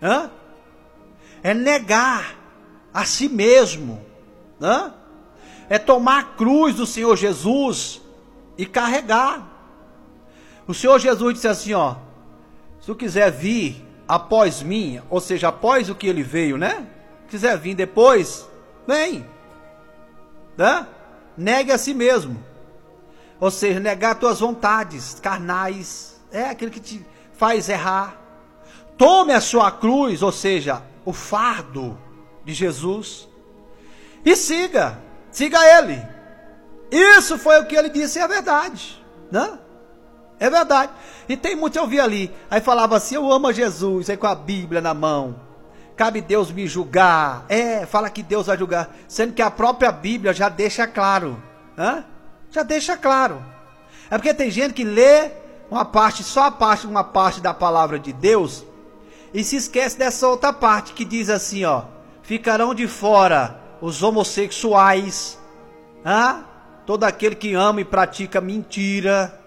Hã? É negar a si mesmo. Hã? É tomar a cruz do Senhor Jesus e carregar. O Senhor Jesus disse assim, ó: se tu quiser vir após mim, ou seja, após o que ele veio, né? Quiser vir depois, vem. Né? Negue a si mesmo. Ou seja, negar tuas vontades carnais. É aquilo que te faz errar. Tome a sua cruz, ou seja, o fardo de Jesus, e siga ele. Isso foi o que ele disse, é verdade, né? É verdade. E tem muito, eu vi ali, aí falava assim: eu amo a Jesus, aí com a Bíblia na mão, cabe Deus me julgar. Fala que Deus vai julgar, sendo que a própria Bíblia já deixa claro, né? Já deixa claro. É porque tem gente que lê uma parte da palavra de Deus e se esquece dessa outra parte que diz assim, ó: ficarão de fora os homossexuais, todo aquele que ama e pratica mentira,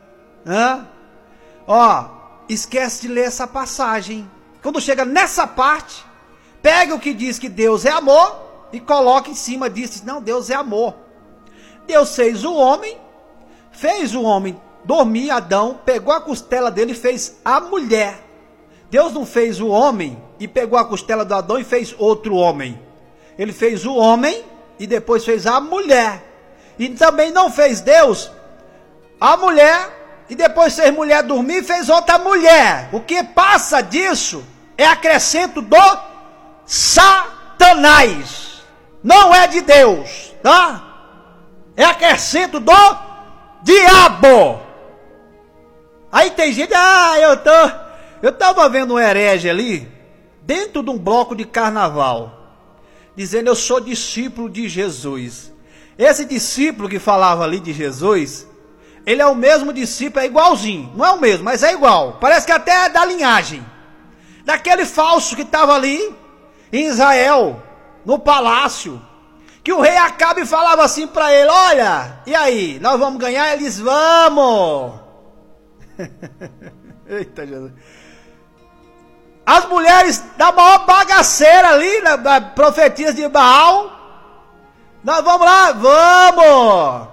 esquece de ler essa passagem. Quando chega nessa parte, pega o que diz que Deus é amor e coloca em cima disso. Não, Deus é amor. Deus fez o homem dormir, Adão, pegou a costela dele e fez a mulher. Deus não fez o homem e pegou a costela do Adão e fez outro homem. Ele fez o homem e depois fez a mulher. E também não fez Deus a mulher e depois fez mulher dormir e fez outra mulher. O que passa disso é acrescento do Satanás. Não é de Deus, tá? É acrescento do diabo. Aí tem gente, eu estava vendo um herege ali, dentro de um bloco de carnaval, dizendo: eu sou discípulo de Jesus. Esse discípulo que falava ali de Jesus, ele é o mesmo discípulo, é igualzinho, não é o mesmo, mas é igual, parece que até é da linhagem, daquele falso que estava ali, em Israel, no palácio, que o rei Acabe falava assim para ele: olha, e aí, nós vamos ganhar? Eles: vamos. Eita Jesus. As mulheres da maior bagaceira ali, da profetisa de Baal: nós vamos lá, vamos.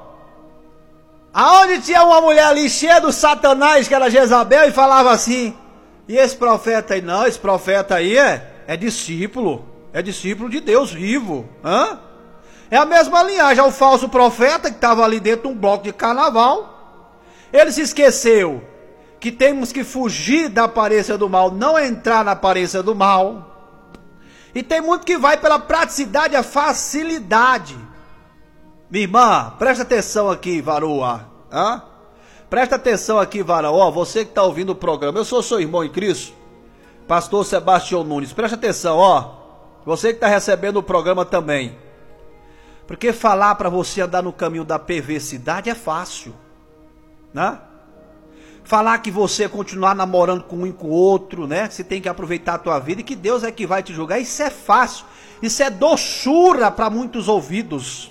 Aonde tinha uma mulher ali cheia do Satanás, que era Jezabel, e falava assim: e esse profeta aí? Não, esse profeta aí é discípulo de Deus vivo. É a mesma linhagem, é o falso profeta que estava ali dentro de um bloco de carnaval. Ele se esqueceu que temos que fugir da aparência do mal, não entrar na aparência do mal. E tem muito que vai pela praticidade, a facilidade. Minha irmã, presta atenção aqui, varoa. Presta atenção aqui, varão. Você que está ouvindo o programa, eu sou seu irmão em Cristo, pastor Sebastião Nunes. Presta atenção, você que está recebendo o programa também. Porque falar para você andar no caminho da perversidade é fácil, né? Falar que você continuar namorando com um e com o outro, né? Você tem que aproveitar a tua vida e que Deus é que vai te julgar. Isso é fácil. Isso é doçura para muitos ouvidos,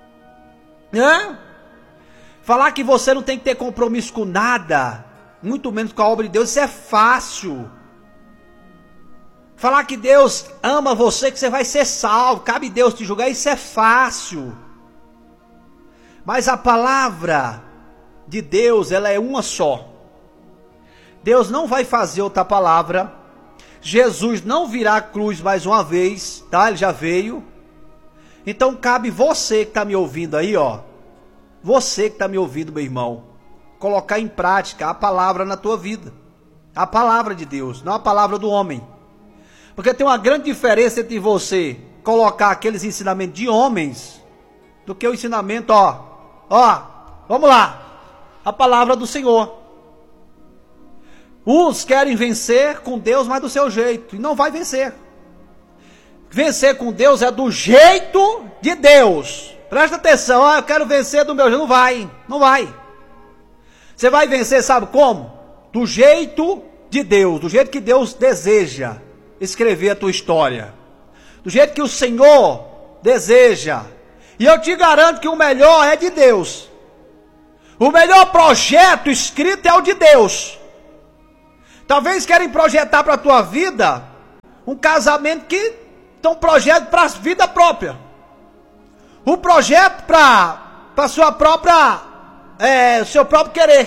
né? Falar que você não tem que ter compromisso com nada, muito menos com a obra de Deus, isso é fácil. Falar que Deus ama você, que você vai ser salvo, cabe Deus te julgar, isso é fácil. Mas a palavra de Deus, ela é uma só. Deus não vai fazer outra palavra. Jesus não virá à cruz mais uma vez, tá? Ele já veio. Então cabe você que está me ouvindo aí, você que está me ouvindo, meu irmão, colocar em prática a palavra na tua vida. A palavra de Deus, não a palavra do homem. Porque tem uma grande diferença entre você colocar aqueles ensinamentos de homens do que o ensinamento, vamos lá, a palavra do Senhor. Uns querem vencer com Deus, mas do seu jeito, e não vai vencer. Vencer com Deus é do jeito de Deus. Presta atenção, eu quero vencer do meu jeito. Não vai. Você vai vencer, sabe como? Do jeito de Deus, do jeito que Deus deseja escrever a tua história, do jeito que o Senhor deseja. E eu te garanto que o melhor é de Deus. O melhor projeto escrito é o de Deus. Talvez querem projetar para a tua vida Um casamento que tem um projeto para a vida própria. Um projeto para sua própria, seu próprio querer.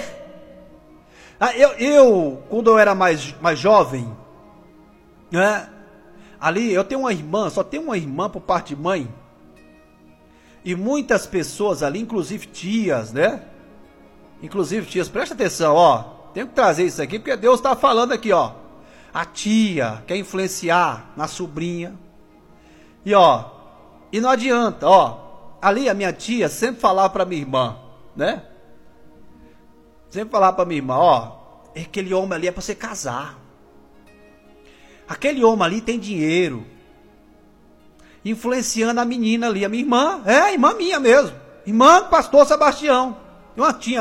Quando eu era mais jovem, né? Ali eu tenho uma irmã, só tenho uma irmã por parte de mãe. E muitas pessoas ali, inclusive tias, né? Inclusive tias, presta atenção, ó. Tenho que trazer isso aqui porque Deus está falando aqui, ó. A tia quer influenciar na sobrinha. E não adianta, ó. Ali a minha tia sempre falava para minha irmã, né? Sempre falava para minha irmã, ó. Aquele homem ali é para você casar. Aquele homem ali tem dinheiro. Influenciando a menina ali, a minha irmã, irmã minha mesmo. Irmã do pastor Sebastião. Uma tia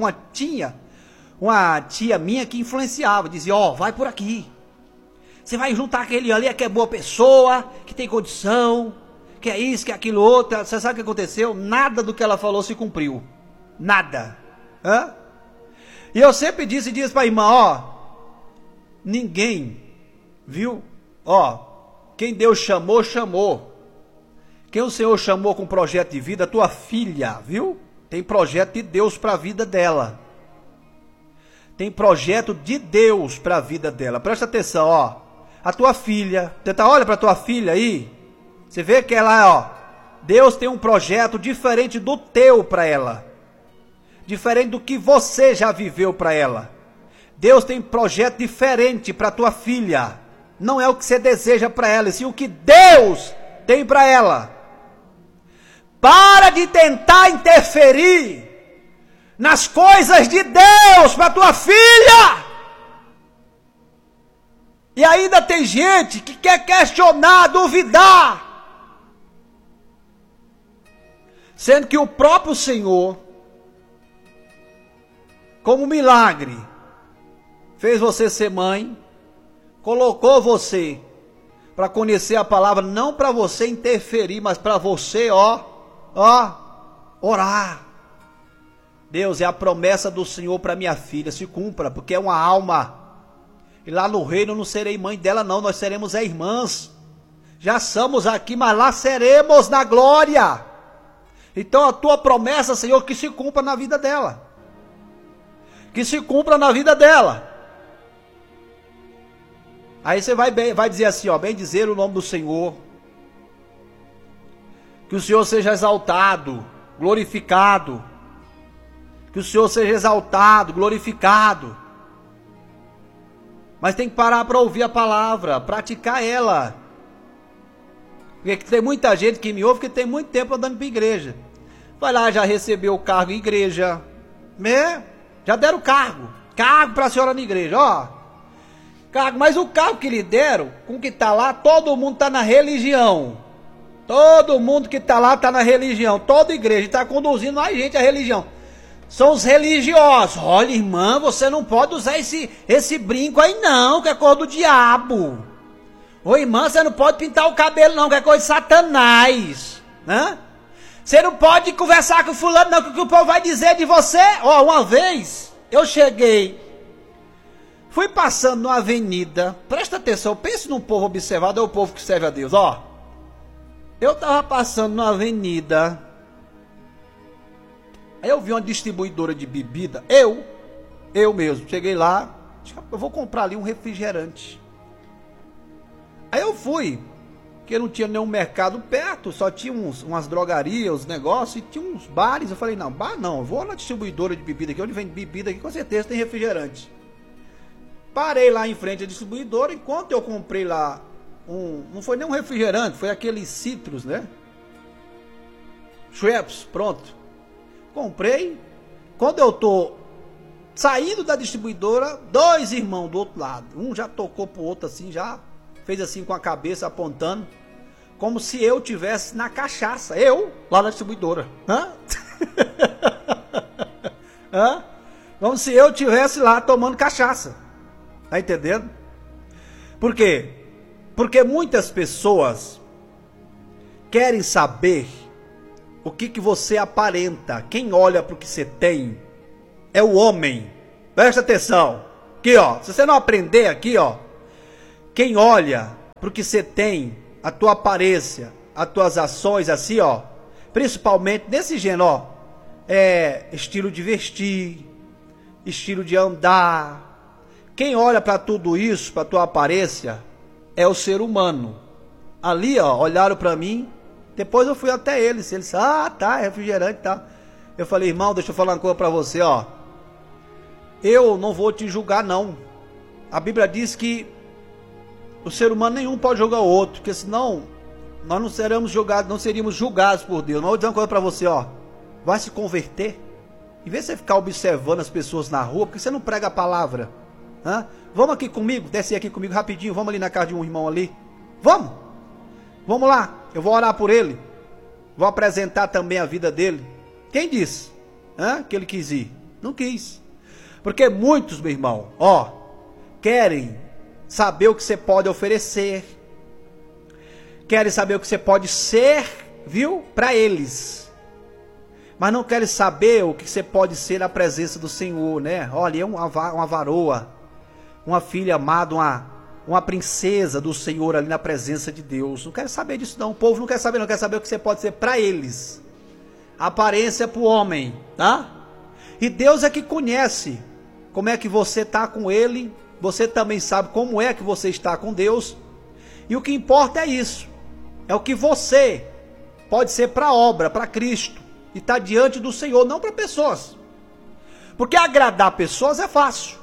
minha que influenciava, dizia, ó, vai por aqui. Você vai juntar aquele ali que é boa pessoa, que tem condição, que é isso, que é aquilo outro. Você sabe o que aconteceu? Nada do que ela falou se cumpriu. Nada. E eu sempre disse para a irmã, ó, ninguém, viu? Ó, quem Deus chamou, chamou. Quem o Senhor chamou com projeto de vida, tua filha, viu? Tem projeto de Deus para a vida dela. Tem projeto de Deus para a vida dela. Presta atenção, ó. A tua filha, olha para tua filha aí. Você vê que ela, ó, Deus tem um projeto diferente do teu para ela. Diferente do que você já viveu para ela. Deus tem um projeto diferente para tua filha. Não é o que você deseja para ela, sim o que Deus tem para ela. Para de tentar interferir nas coisas de Deus para tua filha. E ainda tem gente que quer questionar, duvidar. Sendo que o próprio Senhor, como milagre, fez você ser mãe, colocou você para conhecer a palavra, não para você interferir, mas para você, orar. Deus, é a promessa do Senhor para minha filha, se cumpra, porque é uma alma. E lá no reino eu não serei mãe dela não, nós seremos irmãs. Já somos aqui, mas lá seremos na glória. Então a tua promessa, Senhor, que se cumpra na vida dela. Que se cumpra na vida dela. Aí você vai dizer assim, ó, bem dizer o nome do Senhor. Que o Senhor seja exaltado, glorificado. Que o Senhor seja exaltado, glorificado. Mas tem que parar para ouvir a palavra, praticar ela. Porque tem muita gente que me ouve que tem muito tempo andando para a igreja. Vai lá, já recebeu o cargo em igreja. Já deram cargo para a senhora na igreja, ó. Cargo, mas o cargo que lhe deram, com que está lá, todo mundo está na religião. Todo mundo que está lá está na religião. Toda igreja está conduzindo mais gente à religião. São os religiosos. Olha, irmã, você não pode usar esse brinco aí não, que é cor do diabo. Ô, irmã, você não pode pintar o cabelo não, que é coisa de Satanás. Você não pode conversar com fulano não, que o povo vai dizer de você. Ó, uma vez, eu cheguei, fui passando numa avenida, presta atenção, pense num povo observado, é o povo que serve a Deus, ó. Eu tava passando numa avenida, aí eu vi uma distribuidora de bebida, eu mesmo, cheguei lá, eu vou comprar ali um refrigerante. Aí eu fui, porque não tinha nenhum mercado perto, só tinha umas drogarias, uns negócios, e tinha uns bares. Eu falei, não, bar não, eu vou na distribuidora de bebida aqui, onde vende bebida aqui, com certeza tem refrigerante. Parei lá em frente à distribuidora, enquanto eu comprei lá não foi nem um refrigerante, foi aqueles citros, né? Schweppes, pronto. Comprei. Quando eu tô saindo da distribuidora, dois irmãos do outro lado, um já tocou pro outro assim, já fez assim com a cabeça apontando, como se eu tivesse na cachaça, eu lá na distribuidora. Como se eu tivesse lá tomando cachaça. Tá entendendo? Por quê? Porque muitas pessoas querem saber o que você aparenta. Quem olha para o que você tem é o homem. Presta atenção. Aqui, ó. Se você não aprender aqui, ó. Quem olha porque você tem, a tua aparência, as tuas ações assim, ó, principalmente nesse gênero, ó, estilo de vestir, estilo de andar. Quem olha para tudo isso, para tua aparência, é o ser humano. Ali, ó, olharam para mim, depois eu fui até eles disse, tá, refrigerante, tá. Eu falei, irmão, deixa eu falar uma coisa para você, ó. Eu não vou te julgar, não. A Bíblia diz que o ser humano nenhum pode julgar o outro, porque senão nós não seríamos julgados por Deus. Mas eu vou dizer uma coisa para você, ó. Vai se converter. Em vez de você ficar observando as pessoas na rua, porque você não prega a palavra. Vamos aqui comigo, desce aqui comigo rapidinho, vamos ali na casa de um irmão ali. Vamos lá, eu vou orar por ele. Vou apresentar também a vida dele. Quem disse que ele quis ir? Não quis. Porque muitos, meu irmão, ó, querem saber o que você pode oferecer, querem saber o que você pode ser, viu, para eles, mas não querem saber o que você pode ser na presença do Senhor, né? Olha, é uma varoa, uma filha amada, uma princesa do Senhor ali na presença de Deus. Não quero saber disso não, o povo não quer saber, não quer saber o que você pode ser para eles. A aparência é para o homem, tá? E Deus é que conhece como é que você está com Ele, você também sabe como é que você está com Deus, e o que importa é isso, é o que você pode ser para a obra, para Cristo, e está diante do Senhor, não para pessoas, porque agradar pessoas é fácil,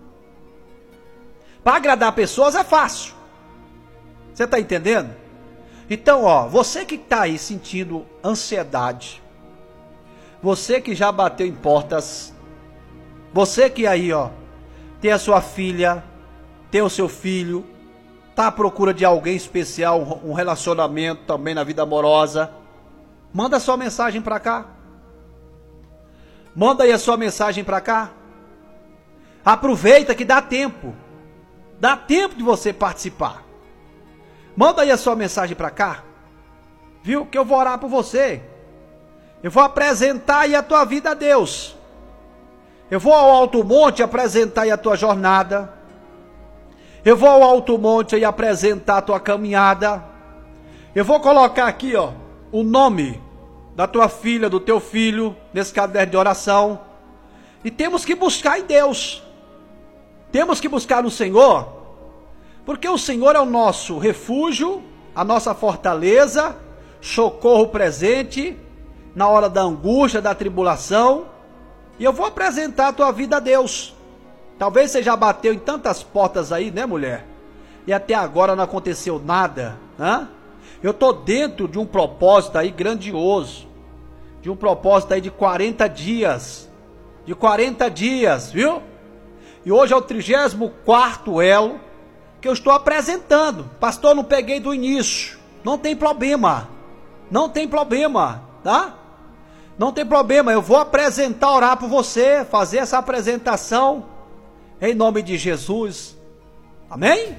para agradar pessoas é fácil, você está entendendo? Então, ó, você que está aí sentindo ansiedade, você que já bateu em portas, você que aí, ó, tem a sua filha, tem o seu filho, está à procura de alguém especial, um relacionamento também na vida amorosa, manda sua mensagem para cá. Manda aí a sua mensagem para cá. Aproveita que dá tempo. Dá tempo de você participar. Manda aí a sua mensagem para cá. Viu? Que eu vou orar por você. Eu vou apresentar aí a tua vida a Deus. Eu vou ao Alto Monte apresentar aí a tua jornada. Eu vou ao Alto Monte aí apresentar a tua caminhada. Eu vou colocar aqui, ó, o nome da tua filha, do teu filho, nesse caderno de oração. E temos que buscar em Deus. Temos que buscar no Senhor, porque o Senhor é o nosso refúgio, a nossa fortaleza, socorro presente na hora da angústia, da tribulação. E eu vou apresentar a tua vida a Deus. Talvez você já bateu em tantas portas aí, né, mulher? E até agora não aconteceu nada, né? Eu estou dentro de um propósito aí grandioso. De um propósito aí de 40 dias. De 40 dias, viu? E hoje é o 34º elo que eu estou apresentando. Pastor, não peguei do início. Não tem problema. Não tem problema, tá? Não tem problema, eu vou apresentar, orar por você, fazer essa apresentação, em nome de Jesus, amém?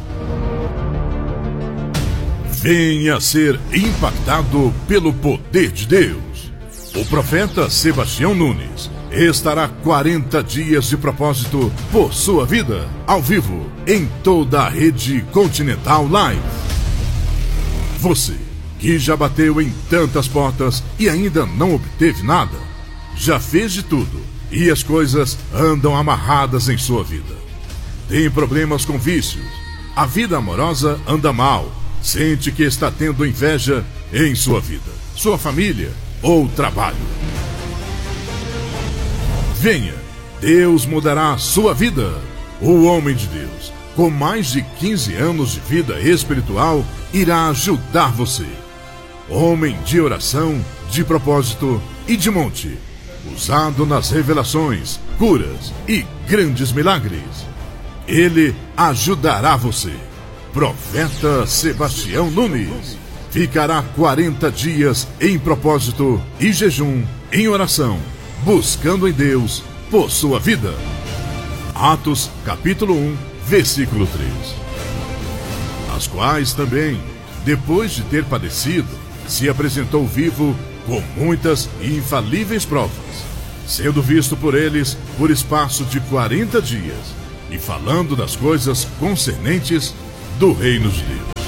Venha ser impactado pelo poder de Deus. O profeta Sebastião Nunes estará 40 dias de propósito por sua vida, ao vivo, em toda a rede Continental Live. Você que já bateu em tantas portas e ainda não obteve nada, já fez de tudo e as coisas andam amarradas em sua vida. Tem problemas com vícios, a vida amorosa anda mal, sente que está tendo inveja em sua vida, sua família ou trabalho. Venha, Deus mudará a sua vida. O homem de Deus, com mais de 15 anos de vida espiritual, irá ajudar você. Homem de oração, de propósito e de monte, usado nas revelações, curas e grandes milagres. Ele ajudará você. Profeta Sebastião Nunes ficará 40 dias em propósito e jejum, em oração, buscando em Deus por sua vida. Atos capítulo 1, versículo 3. As quais também, depois de ter padecido, se apresentou vivo com muitas e infalíveis provas, sendo visto por eles por espaço de 40 dias, e falando das coisas concernentes do reino de Deus.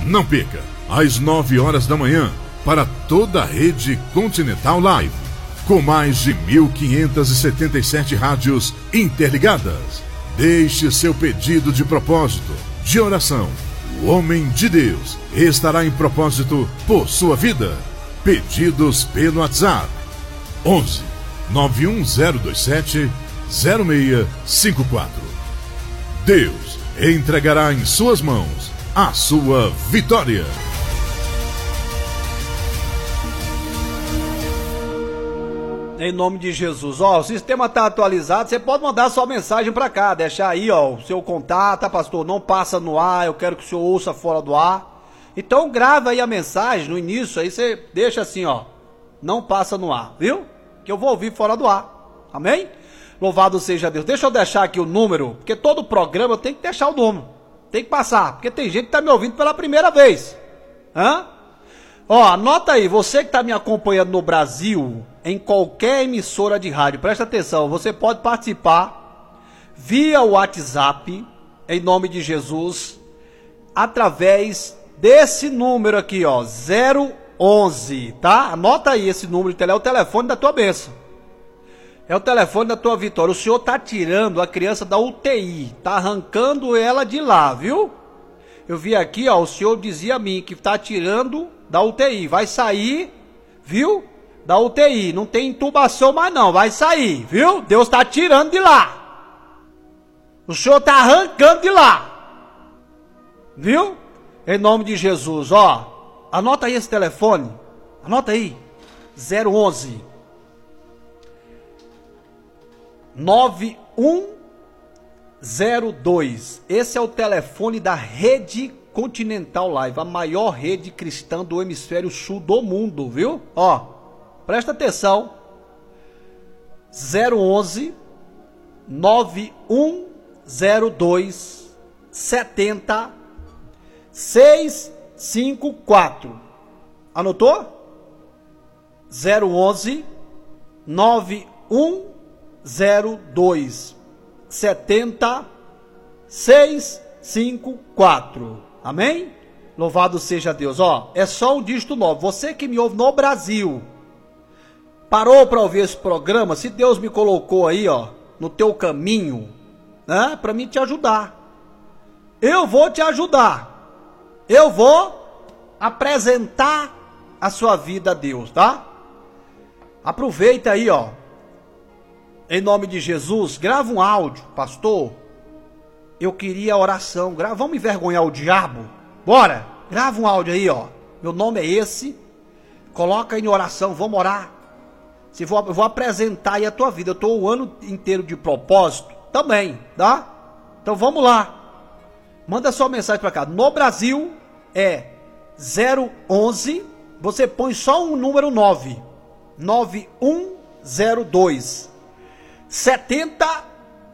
Não perca, às 9 horas da manhã, para toda a rede Continental Live, com mais de 1.577 rádios interligadas. Deixe seu pedido de propósito, de oração. O homem de Deus estará em propósito por sua vida. Pedidos pelo WhatsApp 11 91027 0654. Deus entregará em suas mãos a sua vitória. Em nome de Jesus. Ó, o sistema está atualizado, você pode mandar sua mensagem para cá, deixar aí, ó, o seu contato, tá, pastor? Não passa no ar, eu quero que o senhor ouça fora do ar. Então grava aí a mensagem no início, aí você deixa assim, ó, não passa no ar, viu? Que eu vou ouvir fora do ar. Amém? Louvado seja Deus. Deixa eu deixar aqui o número, porque todo programa tem que deixar o número. Tem que passar, porque tem gente que tá me ouvindo pela primeira vez. Hã? Ó, anota aí, você que tá me acompanhando no Brasil, em qualquer emissora de rádio, presta atenção, você pode participar via WhatsApp, em nome de Jesus, através desse número aqui, ó, 011, tá? Anota aí esse número, é o telefone da tua bênção. É o telefone da tua vitória. O senhor tá tirando a criança da UTI, tá arrancando ela de lá, viu? Eu vi aqui, ó, o senhor dizia a mim que tá tirando da UTI, vai sair, viu? Da UTI, não tem intubação mais não, vai sair, viu? Deus tá tirando de lá. O senhor tá arrancando de lá. Viu? Em nome de Jesus, ó. Anota aí esse telefone. Anota aí. 011 9102. Esse é o telefone da Rede Continental Live, a maior rede cristã do hemisfério sul do mundo, viu? Ó, presta atenção. 011 9102 70 654. Anotou? 011 9102 70 654. Amém? Louvado seja Deus. Ó, é só um dígito 9. Você que me ouve no Brasil, parou para ouvir esse programa, se Deus me colocou aí, ó, no teu caminho, né, para mim te ajudar. Eu vou te ajudar. Eu vou apresentar a sua vida a Deus, tá? Aproveita aí, ó. Em nome de Jesus, grava um áudio, pastor. Eu queria oração. Vamos envergonhar o diabo? Bora! Grava um áudio aí, ó. Meu nome é esse. Coloca aí em oração, vamos orar. Eu vou apresentar aí a tua vida. Eu estou o ano inteiro de propósito também, tá? Então vamos lá. Manda sua mensagem para cá. No Brasil é 011. Você põe só um número 9. 9102 70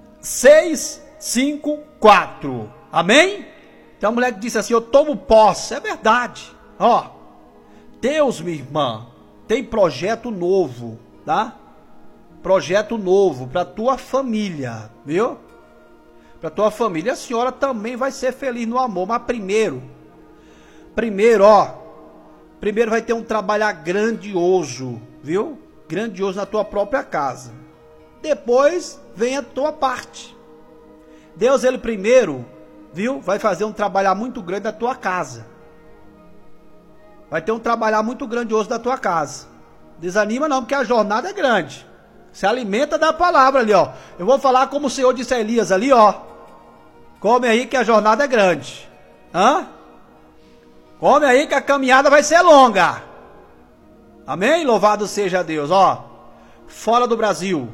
654. Amém? Tem uma mulher que disse assim: eu tomo posse. É verdade. Ó, Deus, minha irmã, tem projeto novo, tá? Projeto novo para tua família, viu? Para tua família. A senhora também vai ser feliz no amor, mas primeiro, ó, primeiro vai ter um trabalhar grandioso, viu? Grandioso na tua própria casa. Depois vem a tua parte. Deus, ele primeiro, viu? Vai fazer um trabalhar muito grande na tua casa. Vai ter um trabalhar muito grandioso da tua casa. Desanima não, porque a jornada é grande. Se alimenta da palavra ali, ó. Eu vou falar como o Senhor disse a Elias ali, ó. Come aí que a jornada é grande. Hã? Come aí que a caminhada vai ser longa. Amém? Louvado seja Deus, ó. Fora do Brasil.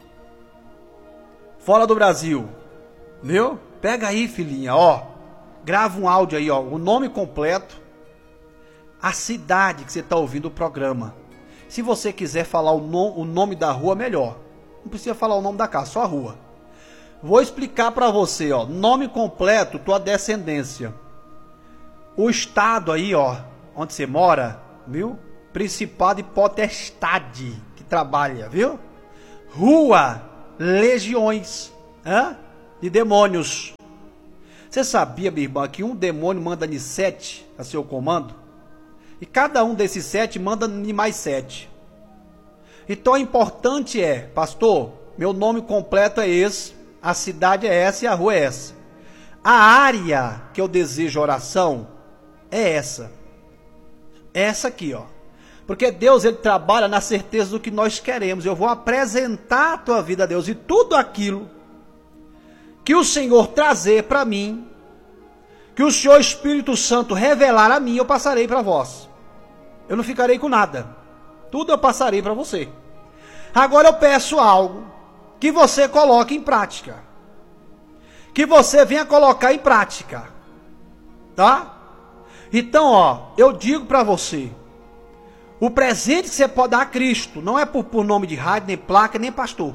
Fora do Brasil. Viu? Pega aí, filhinha, ó. Grava um áudio aí, ó. O nome completo. A cidade que você está ouvindo o programa. Se você quiser falar o nome da rua, melhor. Não precisa falar o nome da casa, só a rua. Vou explicar para você, ó. Nome completo, tua descendência. O estado aí, ó, onde você mora, viu? Principado e potestade que trabalha, viu? Rua, legiões, de demônios. Você sabia, minha irmã, que um demônio manda em 7 a seu comando? E cada um desses 7 manda em mais 7. Então, o importante é, pastor, meu nome completo é esse, a cidade é essa e a rua é essa. A área que eu desejo oração é essa. Essa aqui, ó. Porque Deus, ele trabalha na certeza do que nós queremos. Eu vou apresentar a tua vida a Deus. E tudo aquilo que o Senhor trazer para mim, que o Senhor Espírito Santo revelar a mim, eu passarei para vós. Eu não ficarei com nada. Tudo eu passarei para você. Agora eu peço algo que você coloque em prática. Que você venha colocar em prática. Tá? Então, ó, eu digo para você, o presente que você pode dar a Cristo não é por nome de rádio, nem placa, nem pastor.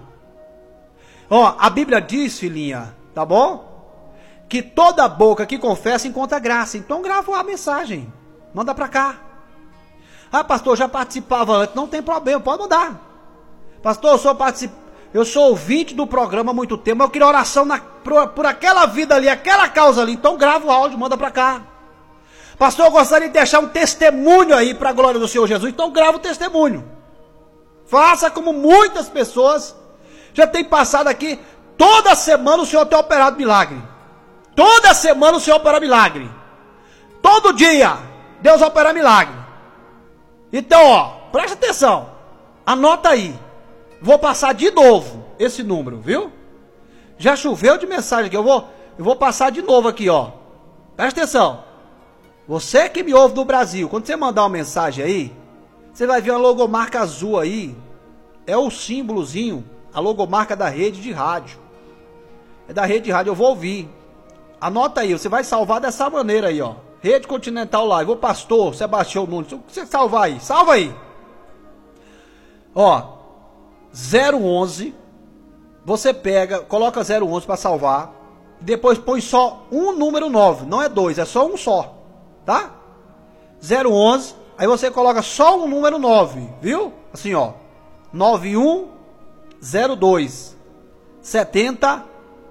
Ó, a Bíblia diz, filhinha, tá bom? Que toda boca que confessa encontra graça. Então grava a mensagem, manda para cá. Ah, pastor, já participava antes, não tem problema, pode mandar. Pastor, eu sou ouvinte do programa há muito tempo, mas eu queria oração por aquela vida ali, aquela causa ali, então grava o áudio, manda para cá. Pastor, eu gostaria de deixar um testemunho aí para a glória do Senhor Jesus. Então grava o testemunho. Faça como muitas pessoas já tem passado aqui. Toda semana o Senhor tem operado milagre. Toda semana o Senhor opera milagre. Todo dia Deus opera milagre. Então, ó, presta atenção. Anota aí. Vou passar de novo esse número, viu? Já choveu de mensagem aqui. Eu vou passar de novo aqui, ó. Presta atenção. Você que me ouve do Brasil, quando você mandar uma mensagem aí, você vai ver uma logomarca azul aí. É o símbolozinho, a logomarca da rede de rádio. É da rede de rádio, eu vou ouvir. Anota aí, você vai salvar dessa maneira aí, ó. Rede Continental Live, o pastor Sebastião Nunes. Você salva aí, salva aí. Ó, 011, você pega, coloca 011 para salvar. Depois põe só um número 9, não é 2, é só um só. Tá? 011, aí você coloca só o número 9, viu? Assim, ó. 9102 70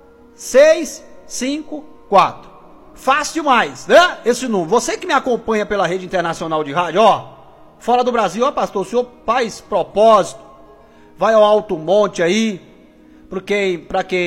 654. Fácil demais, né? Esse número. Você que me acompanha pela rede internacional de rádio, ó. Fora do Brasil, ó, pastor, o senhor faz propósito. Vai ao Alto Monte aí. Por quem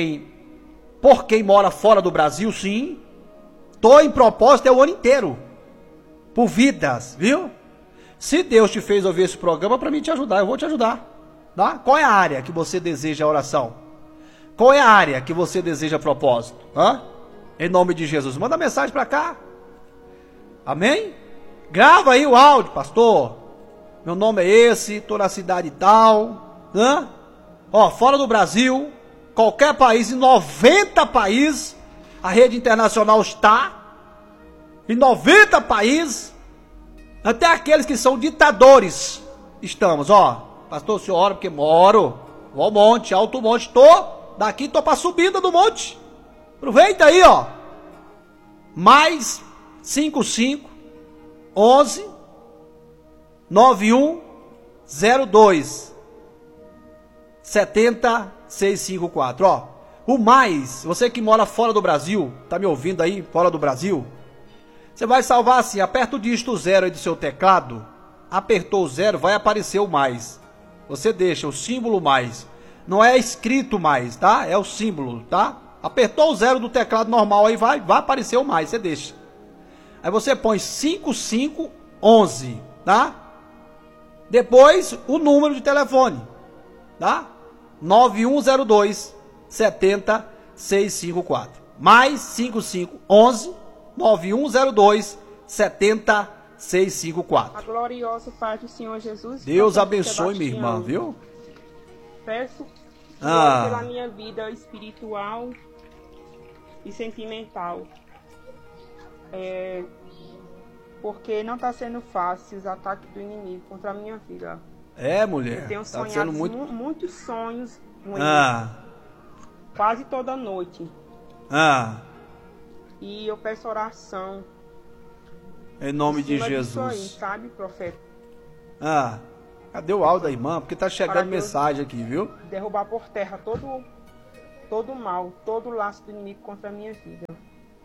mora fora do Brasil, sim. Tô em propósito o ano inteiro. Por vidas, viu? Se Deus te fez ouvir esse programa para mim te ajudar, eu vou te ajudar. Tá? Qual é a área que você deseja a oração? Qual é a área que você deseja propósito? Hã? Em nome de Jesus, manda mensagem para cá. Amém? Grava aí o áudio, pastor. Meu nome é esse, tô na cidade tal. Hã? Ó, fora do Brasil, qualquer país, em 90 países, a rede internacional está. Em 90 países, até aqueles que são ditadores, estamos, ó. Pastor, o senhor ora porque moro. Vou ao monte, alto monte, daqui tô pra subida do monte. Aproveita aí, ó. Mais 55 11 91 02 70 654, ó. O mais, você que mora fora do Brasil, tá me ouvindo aí, fora do Brasil? Você vai salvar assim, aperta o dígito 0 aí do seu teclado, apertou o 0, vai aparecer o mais. Você deixa o símbolo mais, não é escrito mais, tá? É o símbolo, tá? Apertou o 0 do teclado normal aí, vai aparecer o mais, você deixa. Aí você põe 5511, tá? Depois o número de telefone, tá? 9102 70 654. Mais 5511 9102 70 654. A gloriosa paz do Senhor Jesus. Deus abençoe minha irmã, viu? Peço pela minha vida espiritual e sentimental. Porque não está sendo fácil os ataques do inimigo contra a minha vida. Mulher. Eu tenho tá sonhado muitos sonhos com ele. Quase toda noite. E eu peço oração. Em nome de Jesus. Aí, sabe, profeta? Cadê o áudio da irmã? Porque tá chegando mensagem aqui, viu? Derrubar por terra todo o mal, todo o laço do inimigo contra a minha vida.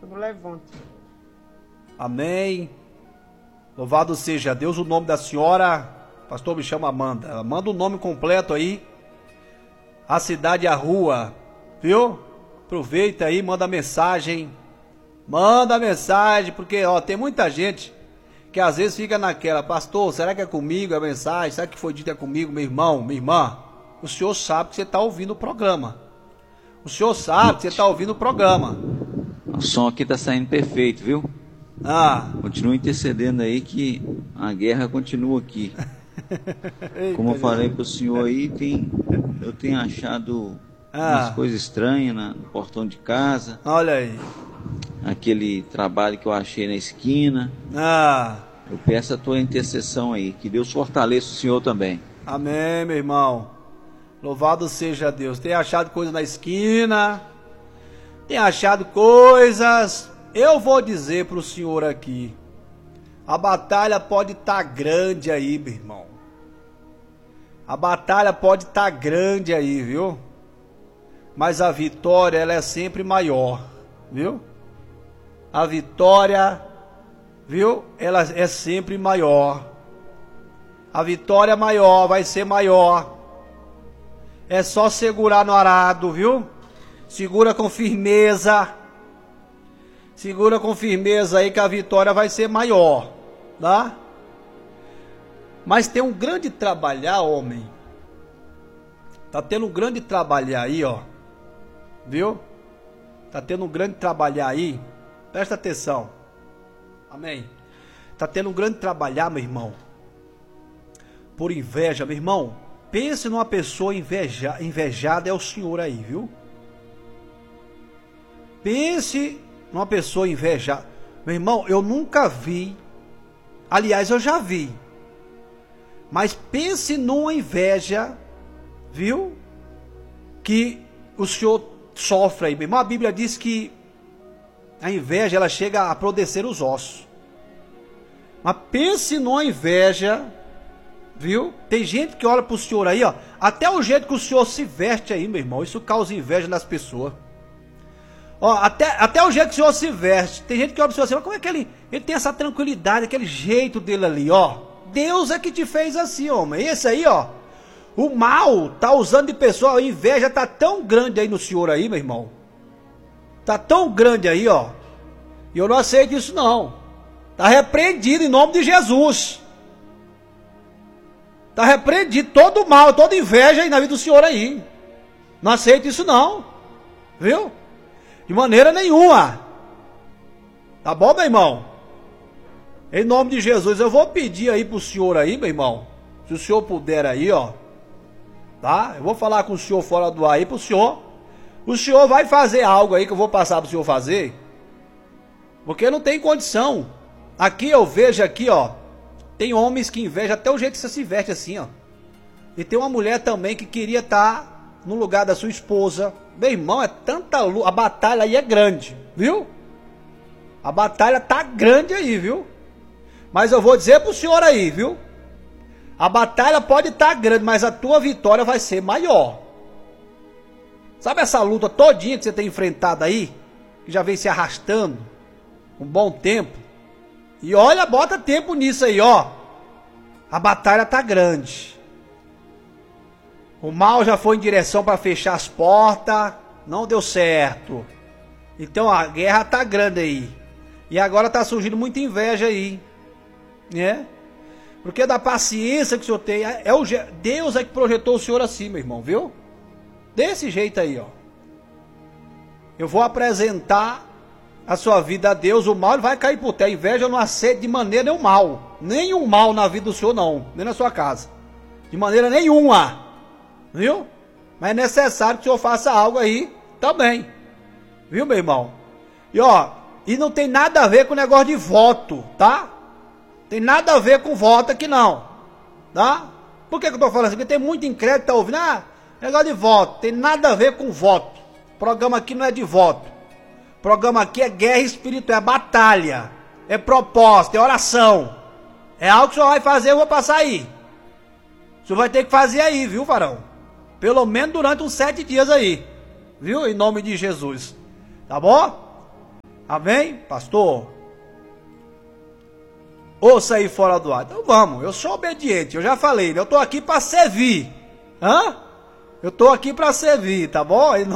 do Levante. Amém. Louvado seja Deus. O nome da senhora, pastor, me chama Amanda. Manda o nome completo aí. A cidade e a rua, viu? Aproveita aí, manda mensagem. Manda mensagem, porque ó, tem muita gente que às vezes fica naquela: pastor, será que é comigo a mensagem? Será que foi dito é comigo, meu irmão, minha irmã? O senhor sabe que você está ouvindo o programa. O senhor sabe que você está ouvindo o programa. O som aqui está saindo perfeito, viu? Continua intercedendo aí que a guerra continua aqui. Como eu falei para o senhor aí, eu tenho achado umas coisas estranhas no portão de casa. Olha aí. Aquele trabalho que eu achei na esquina. Eu peço a tua intercessão aí, que Deus fortaleça o senhor também. Amém, meu irmão. Louvado seja Deus. Tem achado coisa na esquina, tem achado coisas. Eu vou dizer para o senhor aqui: a batalha pode estar grande aí, meu irmão. A batalha pode estar grande aí, viu? Mas a vitória, ela é sempre maior, viu? A vitória, viu? Ela é sempre maior. A vitória maior vai ser maior. É só segurar no arado, viu? Segura com firmeza. Segura com firmeza aí que a vitória vai ser maior, tá? Mas tem um grande trabalhar, homem. Tá tendo um grande trabalhar aí, ó. Viu? Tá tendo um grande trabalhar aí. Presta atenção. Amém. Tá tendo um grande trabalhar, meu irmão. Por inveja, meu irmão. Pense numa pessoa invejada, é o senhor aí, viu? Pense numa pessoa invejada. Meu irmão, eu nunca vi. Aliás, eu já vi. Mas pense numa inveja, viu? Que o senhor sofre aí, meu irmão. A Bíblia diz que a inveja, ela chega a apodrecer os ossos. Mas pense numa inveja, viu? Tem gente que olha pro senhor aí, ó. Até o jeito que o senhor se veste aí, meu irmão, isso causa inveja nas pessoas. Ó, até o jeito que o senhor se veste. Tem gente que olha pro senhor assim: mas como é que ele tem essa tranquilidade, aquele jeito dele ali, ó. Deus é que te fez assim, homem. Esse aí, ó. O mal tá usando de pessoa. A inveja tá tão grande aí no senhor aí, meu irmão. Tá tão grande aí, ó. E eu não aceito isso, não. Tá repreendido em nome de Jesus. Tá repreendido todo o mal, toda inveja aí na vida do senhor aí. Não aceito isso, não. Viu? De maneira nenhuma. Tá bom, meu irmão? Em nome de Jesus, eu vou pedir aí pro senhor aí, meu irmão. Se o senhor puder aí, ó. Tá? Eu vou falar com o senhor fora do ar aí pro senhor. O senhor vai fazer algo aí que eu vou passar pro senhor fazer. Porque não tem condição. Aqui eu vejo aqui, ó. Tem homens que invejam até o jeito que você se veste assim, ó. E tem uma mulher também que queria estar no lugar da sua esposa. Meu irmão, é tanta luta. A batalha aí é grande, viu? A batalha tá grande aí, viu? Mas eu vou dizer pro senhor aí, viu? A batalha pode estar grande, mas a tua vitória vai ser maior. Sabe essa luta todinha que você tem enfrentado aí? Que já vem se arrastando um bom tempo. E olha, bota tempo nisso aí, ó. A batalha tá grande. O mal já foi em direção para fechar as portas. Não deu certo. Então a guerra tá grande aí. E agora tá surgindo muita inveja aí. Né? Porque da paciência que o senhor tem, Deus é que projetou o senhor assim, meu irmão, viu? Desse jeito aí, ó. Eu vou apresentar a sua vida a Deus, o mal ele vai cair por terra. A inveja eu não aceito de maneira nenhum mal. Nenhum mal na vida do senhor, não. Nem na sua casa. De maneira nenhuma. Viu? Mas é necessário que o senhor faça algo aí também. Viu, meu irmão? E ó, e não tem nada a ver com o negócio de voto, tá? Tem nada a ver com voto aqui não, tá? Por que eu tô falando assim? Porque tem muito incrédulo que tá ouvindo, negócio de voto, tem nada a ver com voto. O programa aqui não é de voto. O programa aqui é guerra espiritual, é batalha, é propósito, é oração. É algo que o senhor vai fazer, eu vou passar aí. O senhor vai ter que fazer aí, viu, varão? Pelo menos durante uns 7 dias aí, viu? Em nome de Jesus, tá bom? Amém, pastor? Ou sair fora do ar? Então vamos, eu sou obediente, eu já falei, eu estou aqui para servir. Eu estou aqui para servir, tá bom?